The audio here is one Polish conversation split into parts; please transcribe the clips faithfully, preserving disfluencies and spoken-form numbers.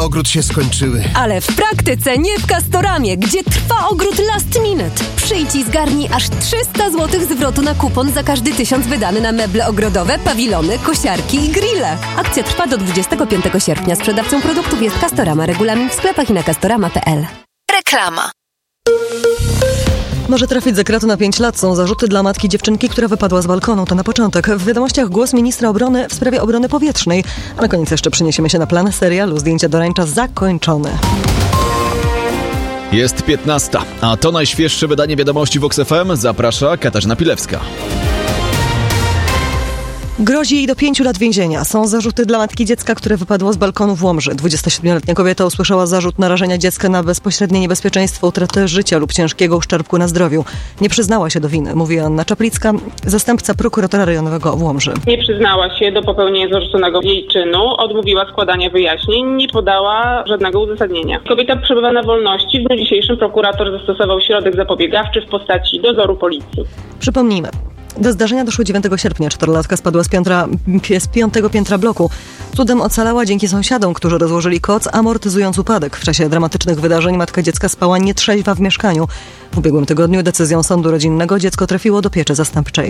ogród się skończyły. Ale w praktyce nie w Castoramie, gdzie trwa ogród last minute. Przyjdź i zgarnij aż trzysta złotych zwrotu na kupon za każdy tysiąc wydany na meble ogrodowe, pawilony, kosiarki i grille. Akcja trwa do dwudziestego piątego sierpnia. Sprzedawcą produktów jest Castorama. Regulamin w sklepach i na castorama kropka p l. Reklama. Może trafić za kraty na pięć lat. Są zarzuty dla matki dziewczynki, która wypadła z balkonu. To na początek. W wiadomościach głos ministra obrony w sprawie obrony powietrznej. A na koniec jeszcze przeniesiemy się na plan serialu Zdjęcia do Rańcza zakończone. Jest piętnasta, a to najświeższe wydanie wiadomości Vox F M. Zaprasza Katarzyna Pilewska. Grozi jej do pięciu lat więzienia. Są zarzuty dla matki dziecka, które wypadło z balkonu w Łomży. dwudziestosiedmioletnia kobieta usłyszała zarzut narażenia dziecka na bezpośrednie niebezpieczeństwo utraty życia lub ciężkiego uszczerbku na zdrowiu. Nie przyznała się do winy, mówi Anna Czaplicka, zastępca prokuratora rejonowego w Łomży. Nie przyznała się do popełnienia zarzuconego jej czynu, odmówiła składania wyjaśnień, nie podała żadnego uzasadnienia. Kobieta przebywa na wolności. W dniu dzisiejszym prokurator zastosował środek zapobiegawczy w postaci dozoru policji. Przypomnijmy. Do zdarzenia doszło dziewiątego sierpnia. Czterolatka spadła z, piętra, z piątego piętra bloku. Cudem ocalała dzięki sąsiadom, którzy rozłożyli koc, amortyzując upadek. W czasie dramatycznych wydarzeń matka dziecka spała nietrzeźwa w mieszkaniu. W ubiegłym tygodniu decyzją sądu rodzinnego dziecko trafiło do pieczy zastępczej.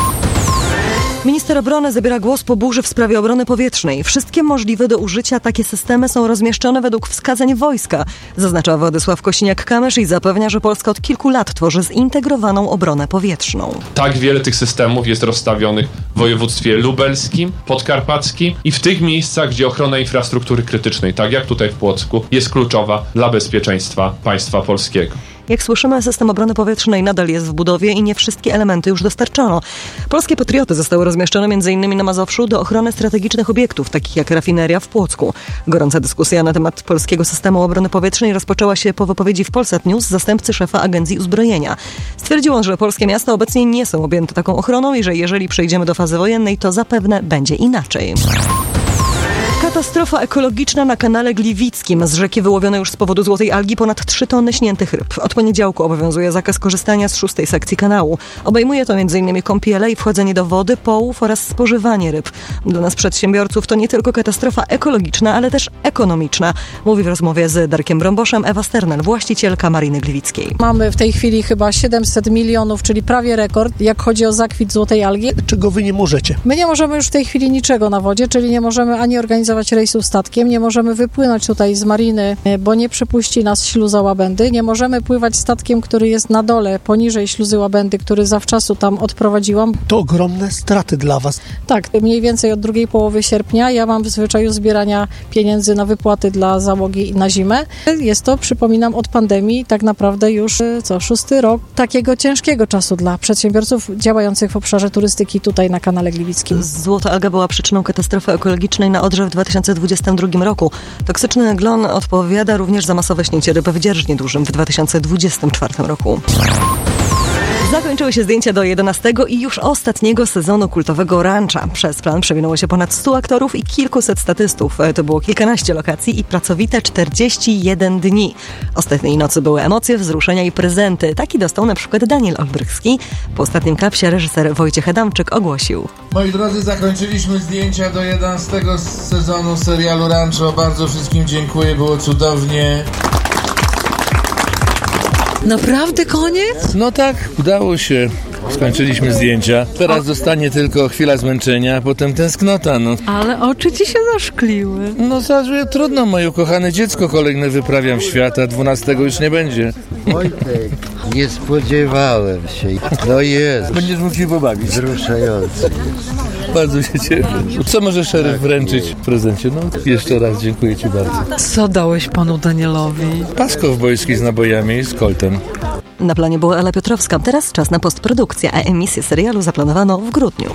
Minister obrony zabiera głos po burzy w sprawie obrony powietrznej. Wszystkie możliwe do użycia takie systemy są rozmieszczone według wskazań wojska, zaznacza Władysław Kosiniak-Kamysz i zapewnia, że Polska od kilku lat tworzy zintegrowaną obronę powietrzną. Tak wiele tych systemów jest rozstawionych w województwie lubelskim, podkarpackim i w tych miejscach, gdzie ochrona infrastruktury krytycznej, tak jak tutaj w Płocku, jest kluczowa dla bezpieczeństwa państwa polskiego. Jak słyszymy, system obrony powietrznej nadal jest w budowie i nie wszystkie elementy już dostarczono. Polskie Patrioty zostały rozmieszczone m.in. na Mazowszu do ochrony strategicznych obiektów, takich jak rafineria w Płocku. Gorąca dyskusja na temat polskiego systemu obrony powietrznej rozpoczęła się po wypowiedzi w Polsat News zastępcy szefa Agencji Uzbrojenia. Stwierdził on, że polskie miasta obecnie nie są objęte taką ochroną i że jeżeli przejdziemy do fazy wojennej, to zapewne będzie inaczej. Katastrofa ekologiczna na kanale Gliwickim. Z rzeki wyłowiono już z powodu złotej algi ponad trzy tony śniętych ryb. Od poniedziałku obowiązuje zakaz korzystania z szóstej sekcji kanału. Obejmuje to m.in. kąpiele i wchodzenie do wody, połów oraz spożywanie ryb. Dla nas przedsiębiorców to nie tylko katastrofa ekologiczna, ale też ekonomiczna. Mówi w rozmowie z Darkiem Brąboszem Ewa Sternel, właścicielka Mariny Gliwickiej. Mamy w tej chwili chyba siedemset milionów, czyli prawie rekord, jak chodzi o zakwit złotej algi. Czego wy nie możecie? My nie możemy już w tej chwili niczego na wodzie, czyli nie możemy ani organizować rejsów statkiem, nie możemy wypłynąć tutaj z mariny, bo nie przepuści nas śluza Łabędy, nie możemy pływać statkiem, który jest na dole, poniżej śluzy Łabędy, który zawczasu tam odprowadziłam. To ogromne straty dla was. Tak, mniej więcej od drugiej połowy sierpnia ja mam w zwyczaju zbierania pieniędzy na wypłaty dla załogi na zimę. Jest to, przypominam, od pandemii tak naprawdę już co, szósty rok takiego ciężkiego czasu dla przedsiębiorców działających w obszarze turystyki tutaj na kanale Gliwickim. Złota alga była przyczyną katastrofy ekologicznej na Odrze w dwa tysiące dwudziestym drugim roku. Toksyczny glon odpowiada również za masowe śnięcie ryb w Dzierżnie Dużym w dwa tysiące dwudziestym czwartym roku. Zakończyły się zdjęcia do jedenastego i już ostatniego sezonu kultowego Rancza. Przez plan przewinęło się ponad stu aktorów i kilkuset statystów. To było kilkanaście lokacji i pracowite czterdzieści jeden dni. Ostatniej nocy były emocje, wzruszenia i prezenty. Taki dostał na przykład Daniel Olbrychski. Po ostatnim klapsie reżyser Wojciech Adamczyk ogłosił: Moi drodzy, zakończyliśmy zdjęcia do jedenastego sezonu serialu Rancho. Bardzo wszystkim dziękuję, było cudownie. Naprawdę koniec? No tak, udało się. Skończyliśmy zdjęcia. Teraz zostanie tylko chwila zmęczenia, a potem tęsknota, no. Ale oczy ci się zaszkliły. No zaraz, trudno, moje ukochane dziecko kolejne wyprawiam w świat, a dwunastego już nie będzie. Wojtek, nie spodziewałem się. No jest. Będziesz mógł się pobawić. Wzruszający. Bardzo się cieszę. Co może szeryf wręczyć w prezencie? No, jeszcze raz dziękuję ci bardzo. Co dałeś panu Danielowi? Paskow wojski z nabojami i z koltem. Na planie była Ela Piotrowska. Teraz czas na postprodukcję, a emisję serialu zaplanowano w grudniu.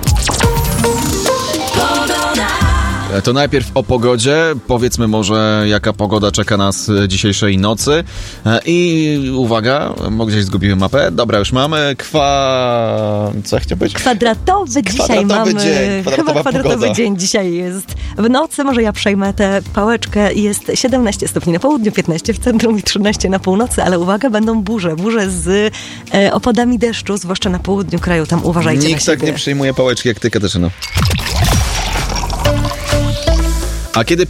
To najpierw o pogodzie. Powiedzmy może, jaka pogoda czeka nas dzisiejszej nocy. I uwaga, bo gdzieś zgubiłem mapę. Dobra, już mamy. Kwa... Co chciał być? Kwadratowy dzisiaj kwadratowy mamy. Dzień, Chyba kwadratowy pogoda. dzień dzisiaj jest. W nocy może ja przejmę tę pałeczkę. Jest siedemnaście stopni na południu, piętnaście w centrum i trzynaście na północy, ale uwaga, będą burze. Burze z e, opadami deszczu, zwłaszcza na południu kraju. Tam uważajcie Nikt na siebie. tak nie przyjmuje pałeczki jak ty, Katarzyna. A kiedy